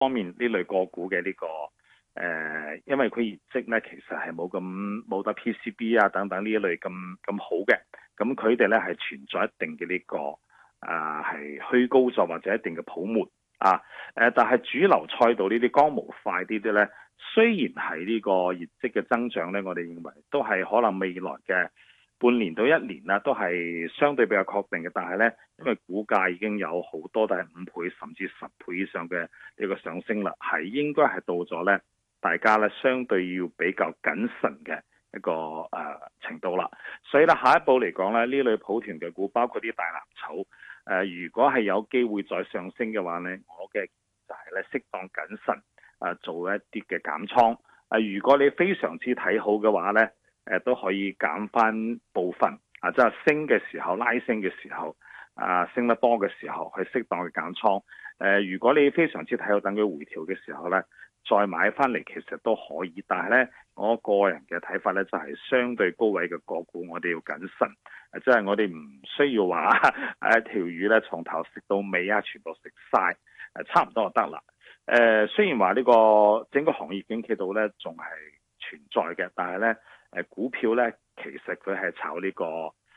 方面呢類個股嘅呢個因為佢業績咧其實係冇得 PCB 啊等等呢一類咁好嘅，咁佢哋咧係存在一定嘅呢個係虛高作或者一定嘅泡沫但係主流賽道呢啲光模塊呢啲咧，雖然係呢個業績嘅增長咧，我哋認為都係可能未來嘅半年到一年啦，都係相對比較確定嘅。但係咧，因為股價已經有好多都係5倍甚至10倍以上嘅呢個上升啦，係應該係到咗咧，大家咧相對要比較謹慎嘅一個程度啦。所以咧，下一步嚟講咧，呢類抱團嘅股，包括啲大藍籌，如果係有機會再上升嘅話咧，我嘅就係咧適當謹慎做一啲嘅減倉。如果你非常之睇好嘅話咧，都可以減翻部分即係升嘅時候拉升嘅時候升得多嘅時候去適當嘅減倉。如果你非常之睇好等佢回調嘅時候咧，再買翻嚟其實都可以。但係咧，我個人嘅睇法咧就係相對高位嘅個股我哋要謹慎，即係我哋唔需要話一條魚咧從頭食到尾全部食晒，差唔多就得啦。雖然話呢個整個行業景氣度咧仲係存在嘅，但係咧股票咧其實佢係炒呢個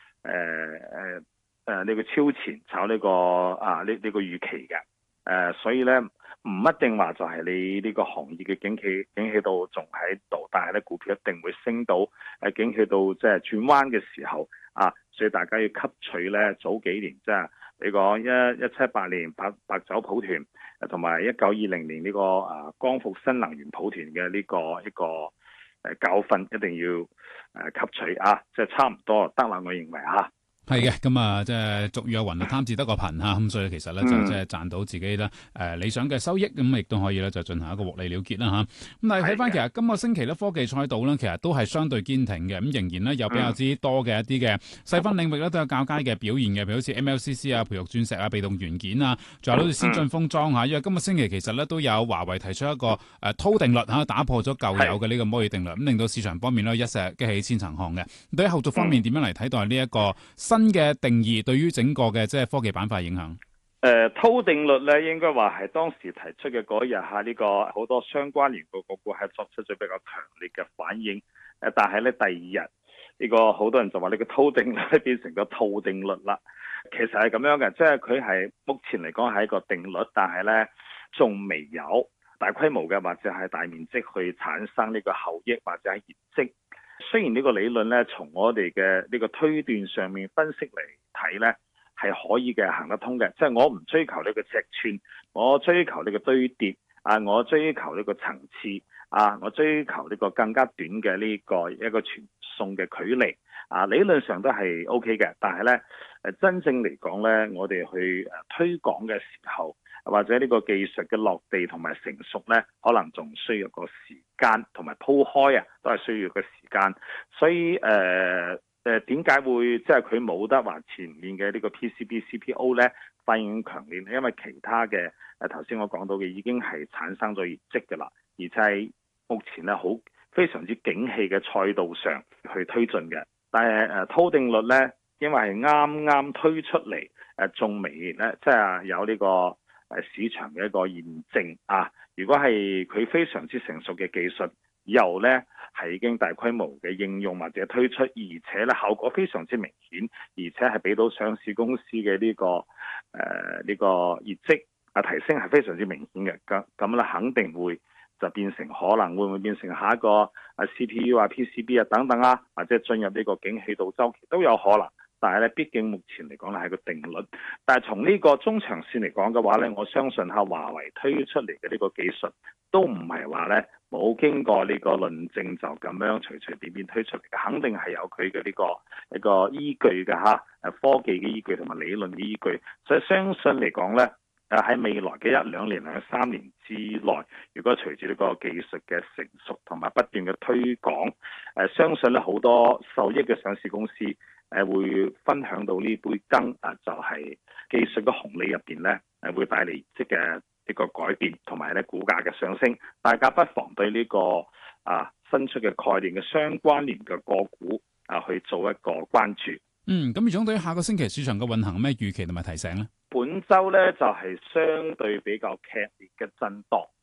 呢個超前，炒呢個呢個預期嘅。所以咧唔一定話就係你呢個行業嘅景氣度仲喺度，但係咧股票一定會升到景氣度即係轉彎嘅時候所以大家要吸取咧早幾年即係你講17-18年白酒抱團，同埋19-20年呢個光伏新能源抱團嘅呢個一個教訓，一定要吸取即係差唔多得啦，我認為係嘅，咁即係俗語有云貪字得個貧咁所以其實咧就即係賺到自己咧理想嘅收益，咁亦都可以咧就進行一個獲利了結啦咁但係睇翻其實今個星期咧科技賽道咧其實都係相對堅挺嘅，咁仍然咧有比較之多嘅一啲嘅細分領域咧都有較佳嘅表現嘅，譬如好似 MLCC 培育鑽石被動元件仲有好似先進封裝因為今個星期其實咧都有華為提出一個濤定律打破咗舊有嘅呢個摩爾定律，咁令到市場方面咧一石激起千層浪嘅。對於後續方面點樣嚟睇待呢一個新嘅定義對於整個嘅即係科技板塊影響？ 濤定律咧，應該話係當時提出嘅嗰日呢個好多相關聯個股係作出咗比較強烈嘅反應。但係咧第二日呢個好多人就話呢個濤定律變成咗套定律啦。其實係咁樣嘅，即係佢係目前嚟講係一個定律，但係咧仲未有大規模嘅或者係大面積去產生呢個效益或者係業績。雖然呢個理論咧，從我哋嘅呢個推斷上面分析嚟睇咧，係可以嘅，行得通嘅。即係我唔追求呢個尺寸，我追求呢個堆疊我追求呢個層次我追求呢個更加短嘅呢個一個傳送嘅距離理論上都係 OK 嘅。但係咧真正嚟講咧，我哋去推廣嘅時候，或者呢個技術嘅落地同埋成熟咧，可能仲需要個時間，同埋鋪開都係需要個時間。所以點解會即係佢冇得話前面嘅呢個 PCB、CPO 咧反應強烈？因為其他嘅頭先我講到嘅已經係產生咗業績㗎啦，而且係目前咧好非常之景氣嘅賽道上去推進嘅。但係濤定律咧，因為係啱啱推出嚟仲未咧即係有呢個市場嘅一個驗證如果係佢非常之成熟嘅技術，以後咧係已經大規模嘅應用或者推出，而且咧效果非常之明顯，而且係俾到上市公司嘅呢個業績提升係非常之明顯嘅。咁咧肯定會就變成可能會唔會變成下一個CPU PCB等等或者進入呢個景氣度週期都有可能。但係咧，畢竟目前嚟講咧係個定律。但係從呢個中長線嚟講嘅話咧，我相信華為推出嚟嘅呢個技術都唔係話咧冇經過呢個論證就咁樣隨隨便便推出嚟嘅，肯定係有佢嘅呢個一個依據嘅科技嘅依據同埋理論嘅依據。所以相信嚟講咧，喺未來嘅1-2年、2-3年之內，如果隨住呢個技術嘅成熟同埋不斷嘅推廣，相信咧好多受益嘅上市公司會分享到呢杯羹就係技術嘅紅利入邊咧會帶嚟業績嘅一個改變，同埋咧股價嘅上升。大家不妨對呢個新出嘅概念嘅相關聯嘅個股去做一個關注。 咁余總對於下個星期市場嘅運行有咩預期同埋提醒咧？ 本週咧就係相對比較劇烈嘅震盪。